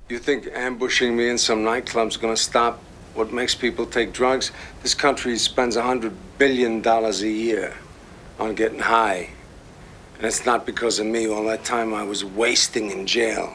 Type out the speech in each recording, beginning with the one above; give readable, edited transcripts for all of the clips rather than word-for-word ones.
You think ambushing me in some nightclub's gonna stop what makes people take drugs? This country spends $100 billion a year on getting high. And it's not because of me. All that time I was wasting in jail.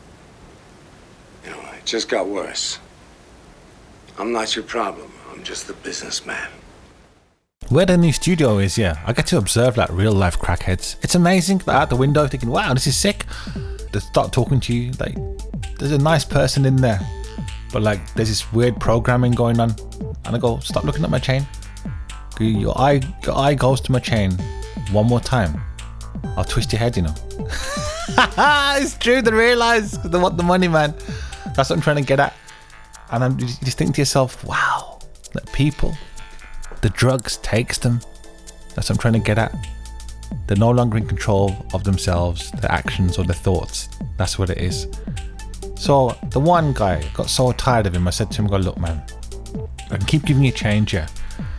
You know, it just got worse. I'm not your problem. I'm just a businessman. Where the new studio is, yeah, I get to observe like real life crackheads. It's amazing. Like, out the window thinking, wow, this is sick. They start talking to you. Like, there's a nice person in there, but like there's this weird programming going on. And I go, stop looking at my chain. Your eye goes to my chain one more time, I'll twist your head, you know. It's true, they realise they want the money, man. That's what I'm trying to get at. And you just think to yourself, wow, that people, the drugs takes them. That's what I'm trying to get at. They're no longer in control of themselves, their actions or their thoughts. That's what it is. So the one guy got so tired of him, I said to him, go, look, man, I can keep giving you change, yeah.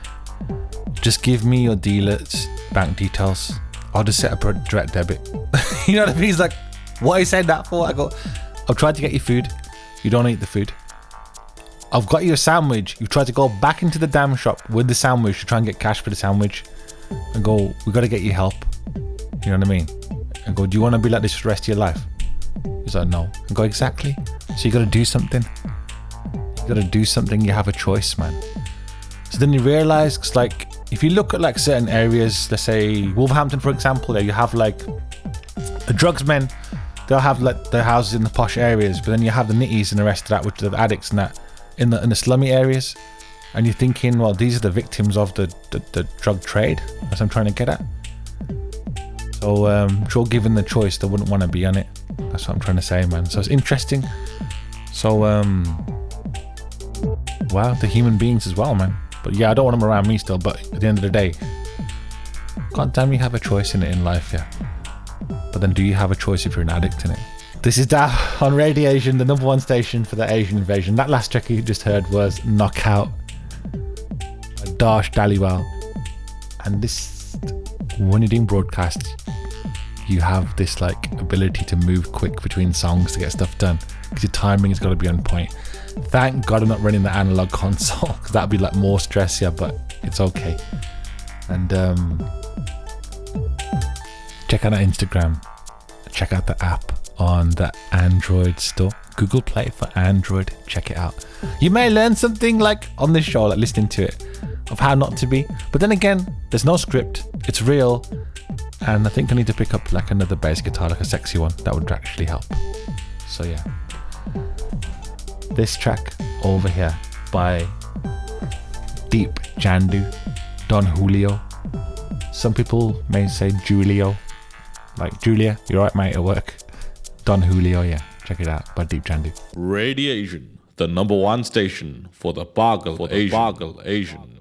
Just give me your dealer's bank details. I'll just set up a direct debit. You know what I mean? He's like, what are you saying that for? I go, I've tried to get you food. You don't eat the food. I've got you a sandwich. You've tried to go back into the damn shop with the sandwich to try and get cash for the sandwich. And go, we got to get you help. You know what I mean? And go, do you want to be like this for the rest of your life? He's like, no. And go, exactly. So you got to do something. You got to do something. You have a choice, man. So then you realise, cause like, if you look at like certain areas, let's say Wolverhampton, for example, there you have like the drugs men, they'll have like their houses in the posh areas, but then you have the nitties and the rest of that, which are the addicts and that in the slummy areas. And you're thinking, well, these are the victims of the drug trade. That's what I'm trying to get at. So I'm sure given the choice, they wouldn't want to be on it. That's what I'm trying to say, man. So it's interesting. So wow, the human beings as well, man. But yeah, I don't want them around me still, but at the end of the day, god damn, you have a choice in it in life, yeah. But then do you have a choice if you're an addict in it? This is Da on Radio Asian, the number one station for the Asian invasion. That last track you just heard was Knockout by Darsh Dhaliwal. And this, when you're doing broadcasts, you have this like ability to move quick between songs to get stuff done, because your timing has got to be on point. Thank God I'm not running the analog console, because that'd be like more stress, yeah, but it's okay. And check out our Instagram, check out the app on the Android store, Google Play for Android, check it out. You may learn something like on this show, like listening to it, of how not to be, but then again, there's no script, it's real, and I think I need to pick up like another bass guitar, like a sexy one, that would actually help. So yeah, this track over here by Deep Jandu, Don Julio. Some people may say Julio, like Julia, you're right mate at work. Don Julio, yeah, check it out by Deep Jandu. Radio Asian, the number one station for the Bargle Asian.